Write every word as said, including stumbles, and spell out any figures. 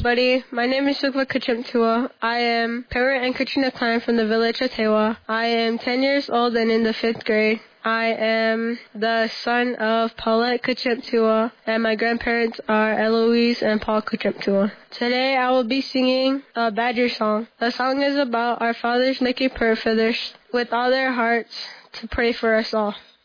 everybody. My name is Sukla Kachimtua. I am parent and Katrina Klein from the village of Tewa. I am ten years old and in the fifth grade. I am the son of Paulette Kachimtua, and my grandparents are Eloise and Paul Kachimtua. Today I will be singing a Badger song. The song is about our fathers making prayer for us with all their hearts to pray for us all.